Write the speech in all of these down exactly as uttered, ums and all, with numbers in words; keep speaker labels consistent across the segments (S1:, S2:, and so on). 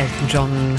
S1: Elton John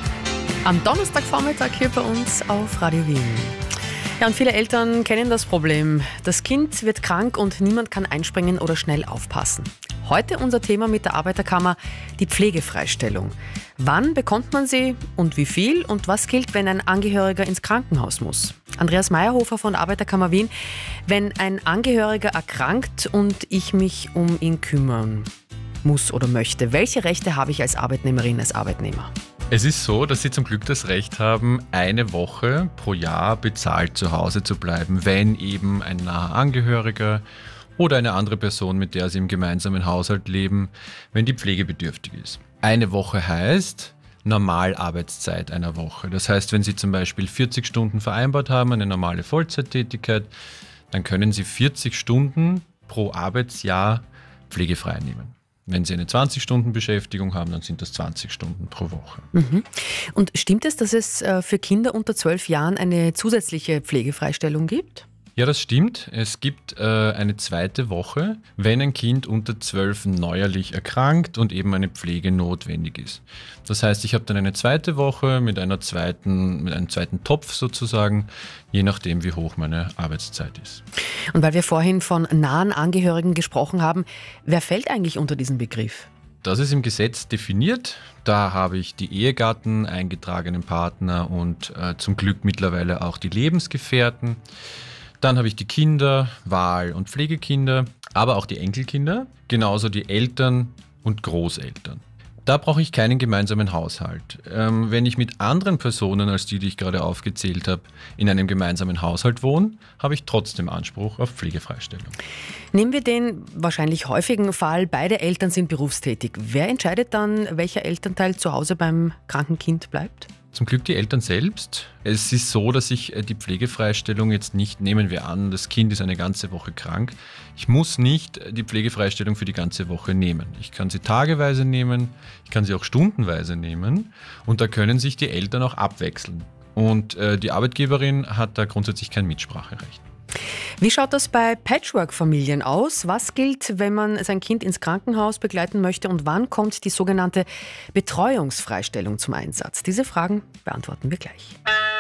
S1: am Donnerstagvormittag hier bei uns auf Radio Wien. Ja, und viele Eltern kennen das Problem. Das Kind wird krank und niemand kann einspringen oder schnell aufpassen. Heute unser Thema mit der Arbeiterkammer, die Pflegefreistellung. Wann bekommt man sie und wie viel? Und was gilt, wenn ein Angehöriger ins Krankenhaus muss? Andreas Meyerhofer von der Arbeiterkammer Wien. Wenn ein Angehöriger erkrankt und ich mich um ihn kümmern muss oder möchte, welche Rechte habe ich als Arbeitnehmerin, als Arbeitnehmer?
S2: Es ist so, dass Sie zum Glück das Recht haben, eine Woche pro Jahr bezahlt zu Hause zu bleiben, wenn eben ein naher Angehöriger oder eine andere Person, mit der Sie im gemeinsamen Haushalt leben, wenn die pflegebedürftig ist. Eine Woche heißt Normalarbeitszeit einer Woche. Das heißt, wenn Sie zum Beispiel vierzig Stunden vereinbart haben, eine normale Vollzeittätigkeit, dann können Sie vierzig Stunden pro Arbeitsjahr pflegefrei nehmen. Wenn Sie eine zwanzig-Stunden-Beschäftigung haben, dann sind das zwanzig Stunden pro Woche.
S1: Mhm. Und stimmt es, dass es für Kinder unter zwölf Jahren eine zusätzliche Pflegefreistellung gibt?
S2: Ja, das stimmt. Es gibt äh, eine zweite Woche, wenn ein Kind unter zwölf neuerlich erkrankt und eben eine Pflege notwendig ist. Das heißt, ich habe dann eine zweite Woche mit einer zweiten, mit einem zweiten Topf sozusagen, je nachdem, wie hoch meine Arbeitszeit ist.
S1: Und weil wir vorhin von nahen Angehörigen gesprochen haben, wer fällt eigentlich unter diesen Begriff?
S2: Das ist im Gesetz definiert. Da habe ich die Ehegatten, eingetragenen Partner und äh, zum Glück mittlerweile auch die Lebensgefährten. Dann habe ich die Kinder, Wahl- und Pflegekinder, aber auch die Enkelkinder, genauso die Eltern und Großeltern. Da brauche ich keinen gemeinsamen Haushalt. Ähm, wenn ich mit anderen Personen als die, die ich gerade aufgezählt habe, in einem gemeinsamen Haushalt wohne, habe ich trotzdem Anspruch auf Pflegefreistellung.
S1: Nehmen wir den wahrscheinlich häufigen Fall, beide Eltern sind berufstätig. Wer entscheidet dann, welcher Elternteil zu Hause beim kranken Kind bleibt?
S2: Zum Glück die Eltern selbst. Es ist so, dass ich die Pflegefreistellung jetzt nicht, nehmen wir an, das Kind ist eine ganze Woche krank. Ich muss nicht die Pflegefreistellung für die ganze Woche nehmen. Ich kann sie tageweise nehmen, ich kann sie auch stundenweise nehmen und da können sich die Eltern auch abwechseln. Und äh, die Arbeitgeberin hat da grundsätzlich kein Mitspracherecht.
S1: Wie schaut das bei Patchwork-Familien aus? Was gilt, wenn man sein Kind ins Krankenhaus begleiten möchte und wann kommt die sogenannte Betreuungsfreistellung zum Einsatz? Diese Fragen beantworten wir gleich.